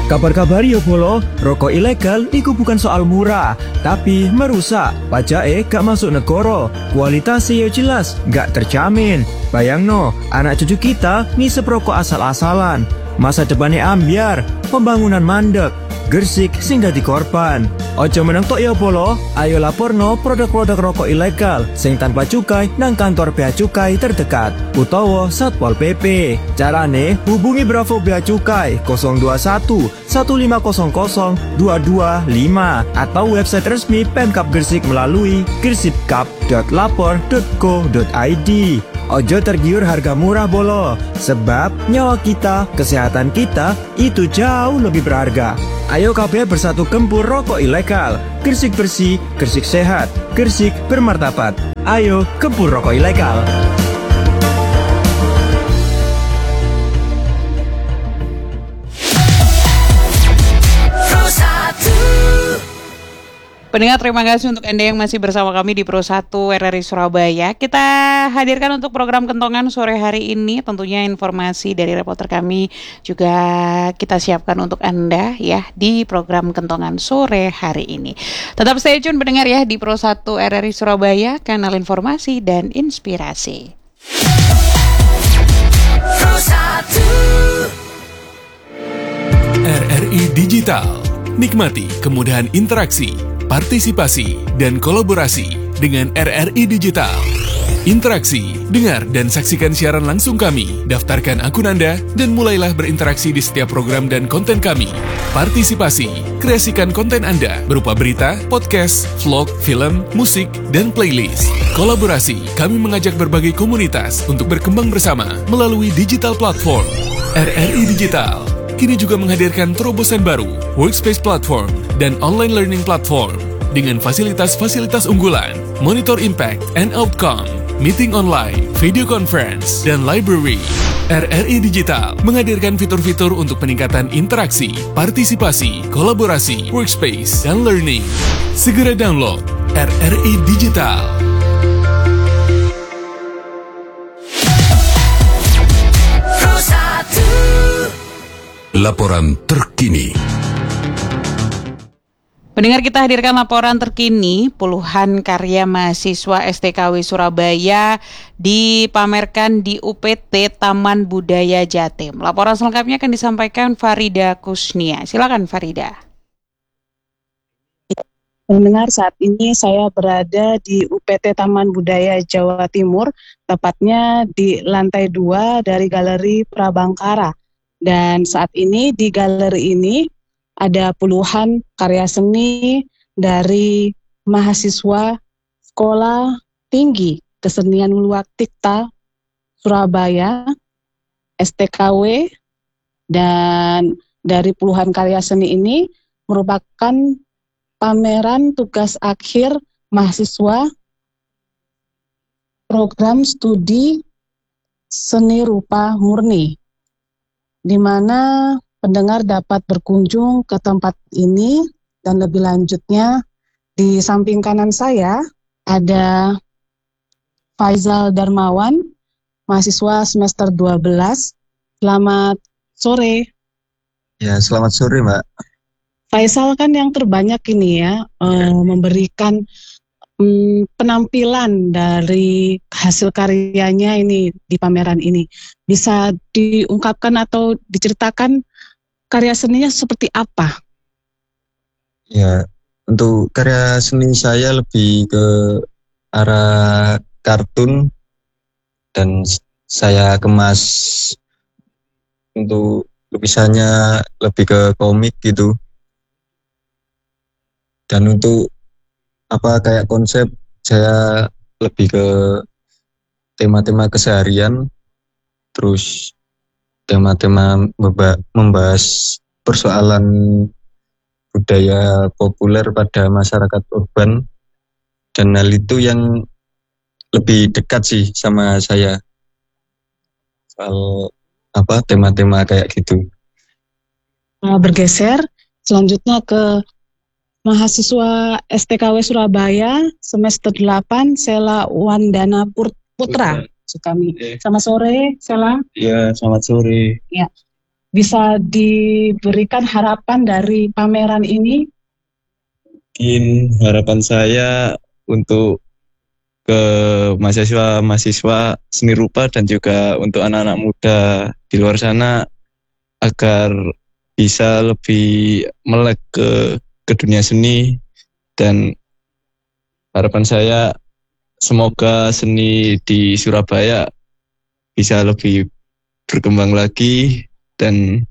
Kabar-kabar yo bolo, rokok ilegal iku bukan soal murah, tapi merusak. Pajake gak masuk negara, kualitasnya yo jelas, gak terjamin. Bayangno, anak cucu kita ngisep rokok asal-asalan. Masa depannya ambiar, pembangunan mandek, Gresik sing dadi korban. Ojo meneng tok ya bolo, ayo laporno produk-produk rokok ilegal sing tanpa cukai nang kantor bea cukai terdekat utawa Satpol PP. Carane hubungi Bravo Bea Cukai 021 1500 225 atau website resmi Pemkab Gresik melalui gresik.lapor.co.id. Ojo tergiur harga murah bolo, sebab nyawa kita, kesehatan kita itu jauh lebih berharga. Ayo KB bersatu gempur rokok ilegal. Gresik bersih, Gresik sehat, Gresik bermartabat. Ayo gempur rokok ilegal. Pendengar, terima kasih untuk Anda yang masih bersama kami di Pro 1 RRI Surabaya. Kita hadirkan untuk program Kentongan sore hari ini. Tentunya informasi dari reporter kami juga kita siapkan untuk Anda ya di program Kentongan sore hari ini. Tetap stay tune pendengar ya di Pro 1 RRI Surabaya, kanal informasi dan inspirasi. Pro 1 RRI Digital. Nikmati kemudahan interaksi, partisipasi, dan kolaborasi dengan RRI Digital. Interaksi, dengar dan saksikan siaran langsung kami, daftarkan akun Anda, dan mulailah berinteraksi di setiap program dan konten kami. Partisipasi, kreasikan konten Anda berupa berita, podcast, vlog, film, musik, dan playlist. Kolaborasi, kami mengajak berbagai komunitas untuk berkembang bersama melalui digital platform. RRI Digital kini juga menghadirkan terobosan baru, workspace platform, dan online learning platform dengan fasilitas-fasilitas unggulan, monitor impact and outcome, meeting online, video conference, dan library. RRI Digital menghadirkan fitur-fitur untuk peningkatan interaksi, partisipasi, kolaborasi, workspace, dan learning. Segera download RRI Digital. Laporan terkini. Pendengar, kita hadirkan laporan terkini. Puluhan karya mahasiswa STKW Surabaya dipamerkan di UPT Taman Budaya Jatim. Laporan selengkapnya akan disampaikan Farida Kusnia. Silakan Farida. Pendengar, saat ini saya berada di UPT Taman Budaya Jawa Timur, tepatnya di lantai 2 dari Galeri Prabangkara. Dan saat ini di galeri ini ada puluhan karya seni dari mahasiswa Sekolah Tinggi Kesenian Luaktikta Surabaya, STKW, dan dari puluhan karya seni ini merupakan pameran tugas akhir mahasiswa program studi seni rupa murni, di mana pendengar dapat berkunjung ke tempat ini. Dan lebih lanjutnya, di samping kanan saya ada Faizal Darmawan, mahasiswa semester 12. Selamat sore. Ya, selamat sore, Mbak. Faizal kan yang terbanyak ini ya, memberikan penampilan dari hasil karyanya ini di pameran ini. Bisa diungkapkan atau diceritakan karya seninya seperti apa? Ya, untuk karya seni saya lebih ke arah kartun dan saya kemas untuk lukisannya lebih ke komik gitu. Dan untuk kayak konsep saya lebih ke tema-tema keseharian, terus tema-tema membahas persoalan budaya populer pada masyarakat urban, dan hal itu yang lebih dekat sih sama saya, soal tema-tema kayak gitu. Bergeser selanjutnya ke mahasiswa STKW Surabaya semester 8, Sela Wandana Putra Sukami. Selamat sore, Sela. Iya, selamat sore. Ya. bisa diberikan harapan dari pameran ini? Mungkin harapan saya untuk ke mahasiswa seni rupa dan juga untuk anak-anak muda di luar sana agar bisa lebih melek ke dunia seni, dan harapan saya semoga seni di Surabaya bisa lebih berkembang lagi dan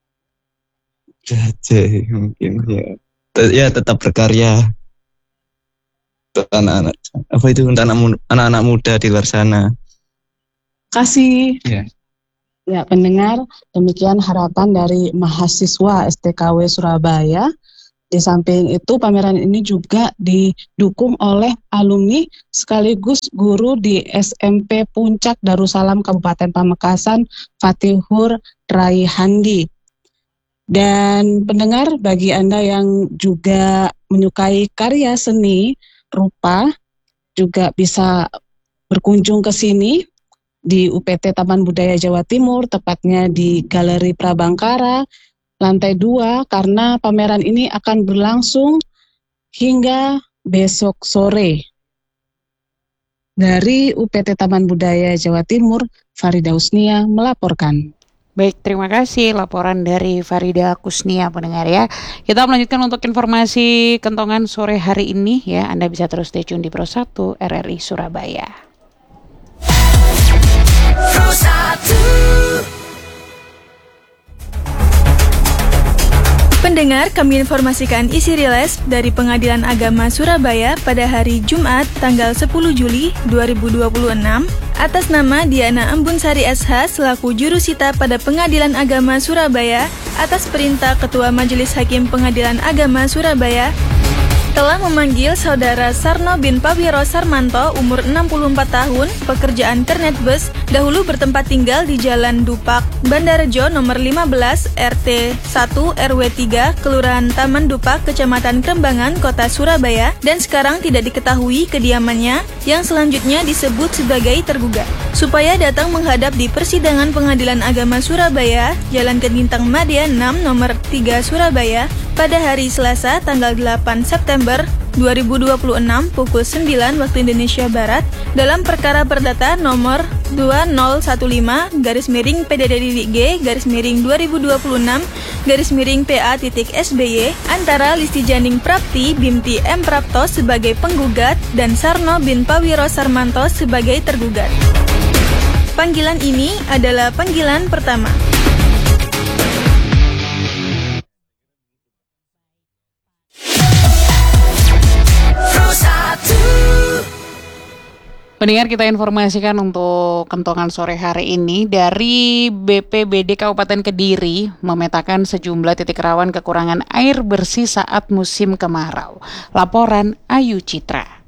mungkin ya tetap berkarya untuk anak-anak untuk anak-anak muda di luar sana. Kasih. Ya. Ya, pendengar, demikian harapan dari mahasiswa STKW Surabaya. Di samping itu, pameran ini juga didukung oleh alumni sekaligus guru di SMP Puncak Darussalam Kabupaten Pamekasan, Fatihur Raihandi. Dan pendengar, bagi Anda yang juga menyukai karya seni rupa, juga bisa berkunjung ke sini di UPT Taman Budaya Jawa Timur, tepatnya di Galeri Prabangkara, lantai 2, karena pameran ini akan berlangsung hingga besok sore. Dari UPT Taman Budaya Jawa Timur, Farida Usnia melaporkan. Baik, terima kasih laporan dari Farida Kusnia, pendengar ya. Kita melanjutkan untuk informasi kentongan sore hari ini ya. Anda bisa terus stay tune di Pro 1 RRI Surabaya. Pro 1. Pendengar, kami informasikan isi rilis dari Pengadilan Agama Surabaya pada hari Jumat tanggal 10 Juli 2026 atas nama Diana Embunsari SH selaku jurusita pada Pengadilan Agama Surabaya atas perintah Ketua Majelis Hakim Pengadilan Agama Surabaya telah memanggil Saudara Sarno bin Pawiro Sarmanto, umur 64 tahun, pekerjaan Kernetbus, dahulu bertempat tinggal di Jalan Dupak, Bandarjo nomor 15, RT 1 RW 3, Kelurahan Taman Dupak, Kecamatan Krembangan, Kota Surabaya, dan sekarang tidak diketahui kediamannya, yang selanjutnya disebut sebagai tergugat, supaya datang menghadap di persidangan Pengadilan Agama Surabaya, Jalan Kedintang Madia 6 nomor 3 Surabaya, pada hari Selasa tanggal 8 September 2026 pukul 9 waktu Indonesia Barat dalam perkara perdata nomor 205-PDDG-2026-PA.SBY antara Listi Janing Prapti Bimti M. Prapto sebagai penggugat dan Sarno bin Pawiro Sarmanto sebagai tergugat. Panggilan ini adalah panggilan pertama. Pendengar, kita informasikan untuk kentongan sore hari ini dari BPBD Kabupaten Kediri memetakan sejumlah titik rawan kekurangan air bersih saat musim kemarau. Laporan Ayu Citra.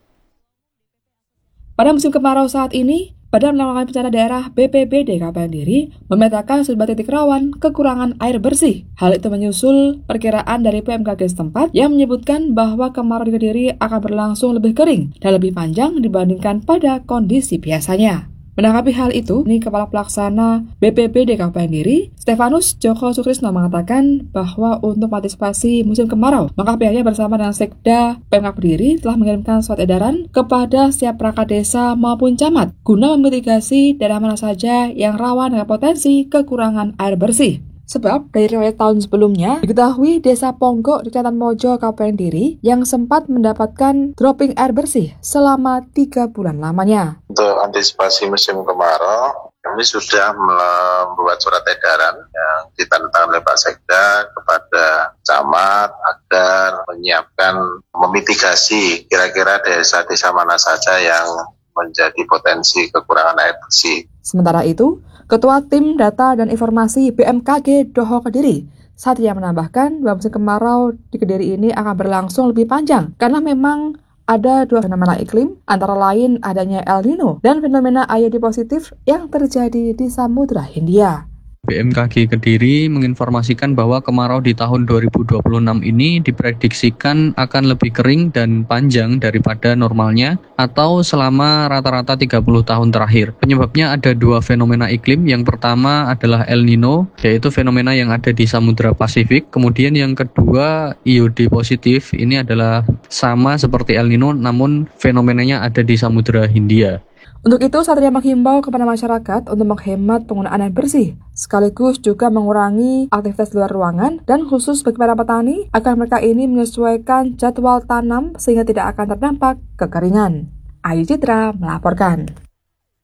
Pada musim kemarau saat ini, Badan Penanggulangan Bencana Daerah BPBD Kabupaten Kediri memetakan sejumlah titik rawan kekurangan air bersih. Hal itu menyusul perkiraan dari BMKG setempat yang menyebutkan bahwa kemarau di Kediri akan berlangsung lebih kering dan lebih panjang dibandingkan pada kondisi biasanya. Menanggapi hal itu, Kepala Pelaksana BPBD Kabupaten Kediri, Stefanus Joko Sukrisno mengatakan bahwa untuk mengantisipasi musim kemarau, maka pihaknya bersama dengan Sekda Pemkab Kediri telah mengirimkan surat edaran kepada setiap perangkat desa maupun camat guna memitigasi daerah mana saja yang rawan dengan potensi kekurangan air bersih. Sebab dari riwayat tahun sebelumnya, diketahui Desa Ponggok di Kecamatan Mojo, Kabupaten Kediri yang sempat mendapatkan dropping air bersih selama 3 bulan lamanya. Untuk antisipasi musim kemarau, kami sudah membuat surat edaran yang ditandatangani oleh Pak Sekda kepada camat agar menyiapkan memitigasi kira-kira desa-desa mana saja yang menjadi potensi kekurangan air bersih. Sementara itu, Ketua Tim Data dan Informasi BMKG Doho Kediri saat ia menambahkan bahwa musim kemarau di Kediri ini akan berlangsung lebih panjang karena memang ada 2 fenomena iklim, antara lain adanya El Nino dan fenomena IOD positif yang terjadi di Samudra Hindia. BMKG Kediri menginformasikan bahwa kemarau di tahun 2026 ini diprediksikan akan lebih kering dan panjang daripada normalnya atau selama rata-rata 30 tahun terakhir. Penyebabnya ada dua fenomena iklim. Yang pertama adalah El Nino, yaitu fenomena yang ada di Samudra Pasifik. Kemudian yang kedua IOD positif, ini adalah sama seperti El Nino namun fenomenanya ada di Samudra Hindia. Untuk itu, Satria menghimbau kepada masyarakat untuk menghemat penggunaan air bersih, sekaligus juga mengurangi aktivitas luar ruangan, dan khusus bagi para petani, agar mereka ini menyesuaikan jadwal tanam sehingga tidak akan terdampak kekeringan. Ayu Citra melaporkan.